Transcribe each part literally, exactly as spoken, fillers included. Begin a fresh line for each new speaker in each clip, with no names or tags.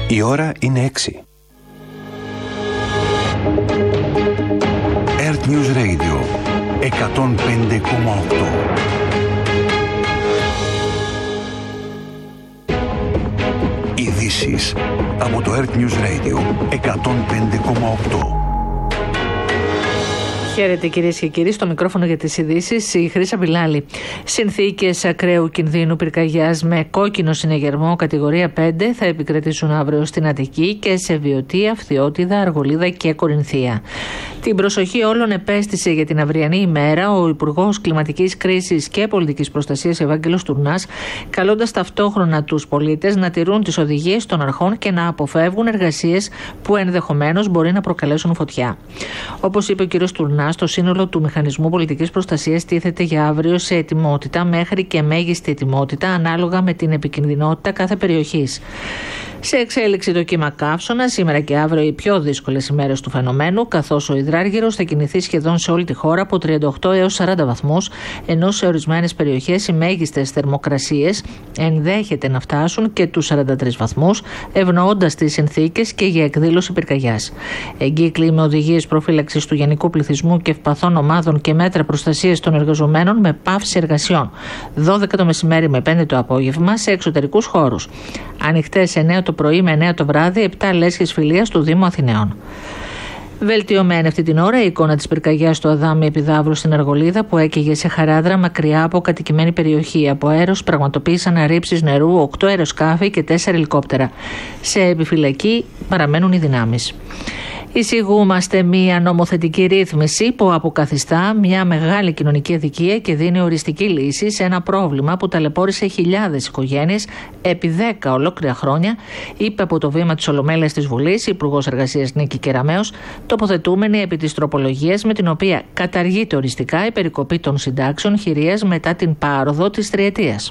Η ώρα είναι έξι. Earth News Radio εκατόν πέντε κόμμα οκτώ. Ειδήσεις από το Earth News Radio εκατόν πέντε κόμμα οκτώ.
Χαίρετε κυρίες και κύριοι, στο μικρόφωνο για τις ειδήσεις η Χρύσα Μπιλάλη. Συνθήκες ακραίου κινδύνου πυρκαγιάς με κόκκινο συναγερμό κατηγορία πέντε θα επικρατήσουν αύριο στην Αττική και σε Βιωτία, Φθιώτιδα, Αργολίδα και Κορινθία. Την προσοχή όλων επέστησε για την αυριανή ημέρα ο Υπουργός Κλιματικής Κρίσης και Πολιτικής Προστασίας Ευάγγελος Τουρνάς, καλώντας ταυτόχρονα τους πολίτες να τηρούν τις οδηγίες των αρχών και να αποφεύγουν εργασίες που ενδεχομένως μπορεί να προκαλέσουν φωτιά. Όπως είπε ο κ. Τουρνάς, το σύνολο του Μηχανισμού Πολιτικής Προστασίας τίθεται για αύριο σε ετοιμότητα μέχρι και μέγιστη ετοιμότητα ανάλογα με την επικινδυνότητα κάθε περιοχής. Σε εξέλιξη το κύμα καύσωνα, σήμερα και αύριο οι πιο δύσκολες ημέρες του φαινομένου, καθώς ο υδράργυρος θα κινηθεί σχεδόν σε όλη τη χώρα από τριάντα οκτώ έως σαράντα βαθμούς, ενώ σε ορισμένες περιοχές οι μέγιστες θερμοκρασίες ενδέχεται να φτάσουν και τους σαράντα τρεις βαθμούς, ευνοώντας τις συνθήκες και για εκδήλωση πυρκαγιάς. Εγκύκλοι με οδηγίες προφύλαξης του γενικού πληθυσμού και ευπαθών ομάδων και μέτρα προστασίας των εργαζομένων με πάυση εργασιών. δώδεκα το μεσημέρι με πέντε το απόγευμα σε εξωτερικούς χώρους. Ανοιχτές εννέα το πρωί με εννέα το βράδυ, επτά λέσχες φιλίας του Δήμου Αθηναίων. Βελτιωμένη αυτή την ώρα η εικόνα της πυρκαγιάς στο Αδάμι Επιδαύρου στην Αργολίδα, που έκαιγε σε χαράδρα μακριά από κατοικημένη περιοχή. Από αέρος πραγματοποίησαν αρρήψεις νερού οκτώ αεροσκάφη και τέσσερα ελικόπτερα. Σε επιφυλακή παραμένουν οι δυνάμεις. Εισηγούμαστε μια νομοθετική ρύθμιση που αποκαθιστά μια μεγάλη κοινωνική αδικία και δίνει οριστική λύση σε ένα πρόβλημα που ταλαιπώρησε χιλιάδες οικογένειες επί δέκα ολόκληρα χρόνια, είπε από το βήμα της Ολομέλειας της Βουλής η Υπουργός Εργασίας Νίκη Κεραμέως, τοποθετούμενη επί της τροπολογίας με την οποία καταργείται οριστικά η περικοπή των συντάξεων χειρίας μετά την πάροδο της τριετίας.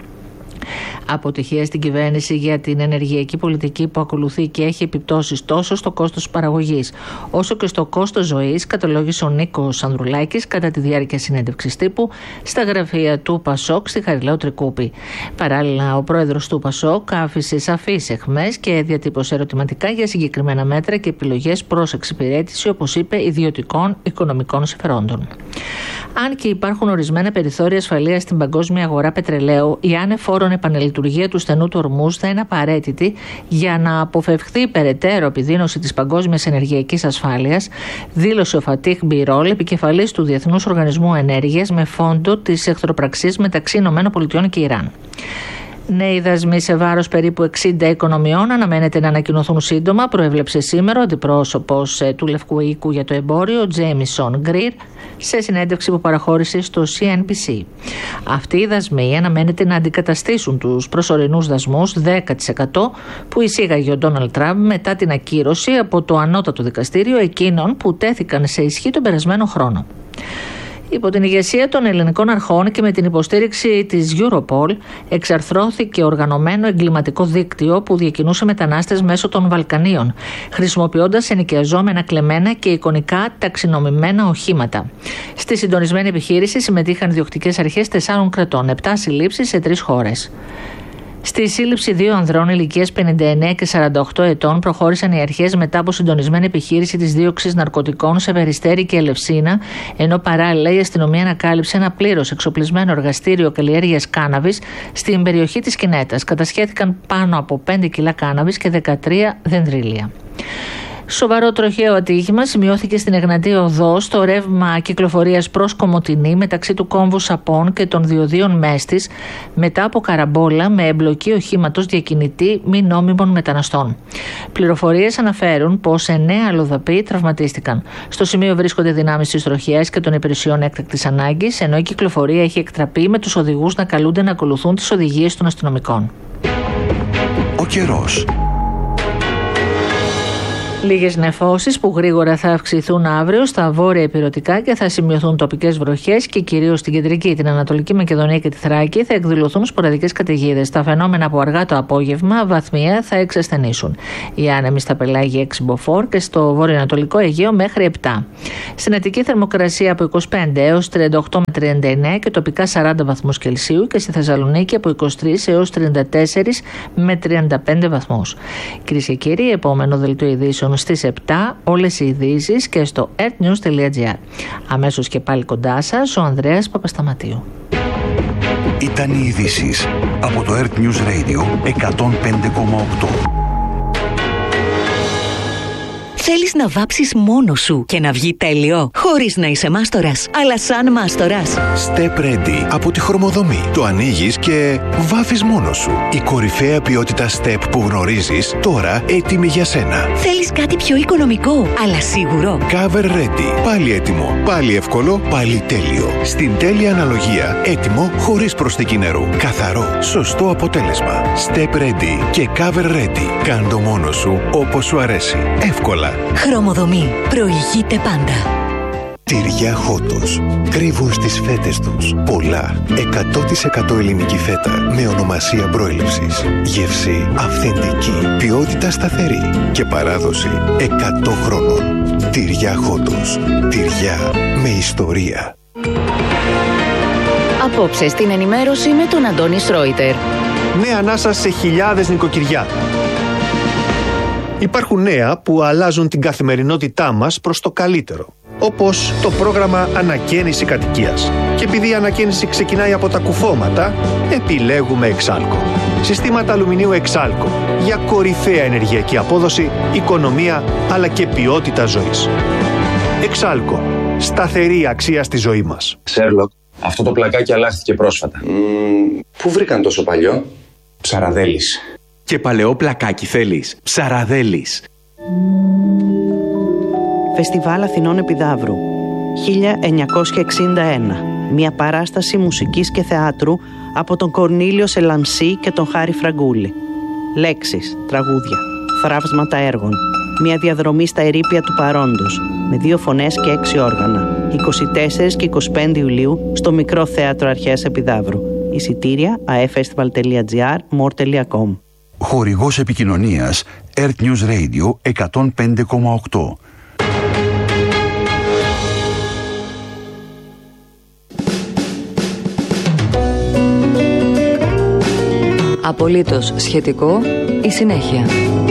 Αποτυχία στην κυβέρνηση για την ενεργειακή πολιτική που ακολουθεί και έχει επιπτώσεις τόσο στο κόστος παραγωγής όσο και στο κόστος ζωής, κατολόγησε ο Νίκος Ανδρουλάκης κατά τη διάρκεια συνέντευξης τύπου στα γραφεία του Πασόκ στη Χαριλάου Τρικούπη. Παράλληλα, ο πρόεδρος του Πασόκ άφησε σαφείς αιχμές και διατύπωσε ερωτηματικά για συγκεκριμένα μέτρα και επιλογές προς εξυπηρέτηση, όπως είπε, ιδιωτικών οικονομικών συμφερόντων. Αν και υπάρχουν ορισμένα περιθώρια ασφαλείας στην παγκόσμια αγορά πετρελαίου, η άνεφόρον επανελειτουργία του στενού του Ορμούζ θα είναι απαραίτητη για να αποφευχθεί περαιτέρω επιδείνωση της παγκόσμιας ενεργειακής ασφάλειας, δήλωσε ο Φατίχ Μπιρόλ, επικεφαλής του Διεθνούς Οργανισμού Ενέργειας, με φόντο τις εχθροπραξίες μεταξύ ΗΠΑ και Ιράν. Νέοι δασμοί σε βάρος περίπου εξήντα οικονομιών αναμένεται να ανακοινωθούν σύντομα, προέβλεψε σήμερα ο αντιπρόσωπος του Λευκού Οίκου για το εμπόριο, Τζέιμισον Γκριρ, σε συνέντευξη που παραχώρησε στο σι εν μπι σι. Αυτοί οι δασμοί αναμένεται να αντικαταστήσουν τους προσωρινούς δασμούς δέκα τοις εκατό που εισήγαγε ο Ντόναλντ Τραμπ μετά την ακύρωση από το ανώτατο δικαστήριο εκείνων που τέθηκαν σε ισχύ τον περασμένο χρόνο. Υπό την ηγεσία των ελληνικών αρχών και με την υποστήριξη της Europol εξαρθρώθηκε οργανωμένο εγκληματικό δίκτυο που διακινούσε μετανάστες μέσω των Βαλκανίων, χρησιμοποιώντας ενοικιαζόμενα κλεμμένα και εικονικά ταξινομημένα οχήματα. Στη συντονισμένη επιχείρηση συμμετείχαν διοκτικές αρχές τεσσάρων κρατών, επτά συλλήψεις σε τρεις χώρες. Στη σύλληψη δύο ανδρών ηλικίας πενήντα εννέα και σαράντα οκτώ ετών προχώρησαν οι αρχές μετά από συντονισμένη επιχείρηση της δίωξης ναρκωτικών σε Περιστέρι και Ελευσίνα, ενώ παράλληλα η αστυνομία ανακάλυψε ένα πλήρως εξοπλισμένο εργαστήριο καλλιέργειας κάναβης στην περιοχή της Κινέτας. Κατασχέθηκαν πάνω από πέντε κιλά κάναβης και δεκατρία δενδρίλια. Σοβαρό τροχαίο ατύχημα σημειώθηκε στην Εγνατία Οδό στο ρεύμα κυκλοφορίας προς Κομοτηνή μεταξύ του κόμβου Σαπών και των διοδίων Μέστης μετά από καραμπόλα με εμπλοκή οχήματος διακινητή μη νόμιμων μεταναστών. Πληροφορίες αναφέρουν πως εννέα αλλοδαποί τραυματίστηκαν. Στο σημείο βρίσκονται δυνάμεις της τροχέας και των υπηρεσιών έκτακτης ανάγκης, ενώ η κυκλοφορία έχει εκτραπεί με τους οδηγούς να καλούνται να ακολουθούν τις οδηγίες των αστυνομικών.
Ο καιρός.
Λίγες νεφώσεις που γρήγορα θα αυξηθούν αύριο στα βόρεια ηπειρωτικά και θα σημειωθούν τοπικές βροχές και κυρίως στην κεντρική, την Ανατολική Μακεδονία και τη Θράκη θα εκδηλωθούν σποραδικές καταιγίδες. Τα φαινόμενα που αργά το απόγευμα βαθμία θα εξασθενήσουν. Οι άνεμοι στα πελάγια έξι μποφόρ και στο βορειοανατολικό Αιγαίο μέχρι επτά. Στην Αττική θερμοκρασία από είκοσι πέντε έως τριάντα οκτώ με τριάντα εννέα και τοπικά σαράντα βαθμούς Κελσίου και στη Θεσσαλονίκη από είκοσι τρεις έως τριάντα τέσσερα με τριάντα πέντε βαθμούς. Κυρίες και κύριοι, επόμενο δελτίο ειδήσεων στις επτά, όλες οι ειδήσεις και στο ertnews τελεία gr. Αμέσως και πάλι κοντά σας ο Ανδρέας Παπασταματίου.
Ήταν οι ειδήσεις από το Earth News Radio εκατόν πέντε κόμμα οκτώ.
Θέλεις να βάψεις μόνος σου και να βγει τέλειο, χωρίς να είσαι μάστορας, αλλά σαν μάστορας.
Step Ready από τη Χρωμοδομή. Το ανοίγεις και βάφεις μόνος σου. Η κορυφαία ποιότητα Step που γνωρίζεις, τώρα έτοιμη για σένα.
Θέλεις κάτι πιο οικονομικό, αλλά σίγουρο.
Cover Ready. Πάλι έτοιμο, πάλι εύκολο, πάλι τέλειο. Στην τέλεια αναλογία, έτοιμο χωρίς προσθήκη νερού. Καθαρό, σωστό αποτέλεσμα. Step Ready και Cover Ready. Κάν' το μόνος σου όπως σου αρέσει. Εύκολα.
Χρωμοδομή. Προηγείται πάντα.
Τυριά Χότος. Κρύβουν στις φέτες τους πολλά. εκατό τοις εκατό ελληνική φέτα με ονομασία προέλευσης. Γεύση αυθεντική. Ποιότητα σταθερή. Και παράδοση εκατό χρόνων. Τυριά Χότος. Τυριά με ιστορία.
Απόψε στην ενημέρωση με τον Αντώνη Σρόιτερ.
Νέα ανάσα σε χιλιάδες νοικοκυριά. Υπάρχουν νέα που αλλάζουν την καθημερινότητά μας προς το καλύτερο. Όπως το πρόγραμμα Ανακαίνιση Κατοικίας. Και επειδή η ανακαίνιση ξεκινάει από τα κουφώματα, επιλέγουμε Εξάλκο. Συστήματα αλουμινίου Εξάλκο για κορυφαία ενεργειακή απόδοση, οικονομία αλλά και ποιότητα ζωής. Εξάλκο. Σταθερή αξία στη ζωή μας.
Σέρλοκ, αυτό το πλακάκι αλλάχθηκε πρόσφατα. Mm, πού βρήκαν τόσο παλιό? Ψαραδέλης.
Και παλαιό πλακάκι θέλεις? Ψαραδέλης.
Φεστιβάλ Αθηνών Επιδαύρου χίλια εννιακόσια εξήντα ένα. Μια παράσταση μουσικής και θεάτρου από τον Κορνήλιο Σελαμσί και τον Χάρη Φραγκούλη. Λέξεις, τραγούδια, θραύσματα έργων. Μια διαδρομή στα ερείπια του παρόντος με δύο φωνές και έξι όργανα. είκοσι τέσσερα και είκοσι πέντε Ιουλίου στο Μικρό Θέατρο Αρχαίας Επιδαύρου. Εισιτήρια a e festival τελεία gr, more τελεία com.
Χορηγός επικοινωνίας Earth News Radio εκατόν πέντε κόμμα οκτώ.
Απολύτως σχετικό η συνέχεια.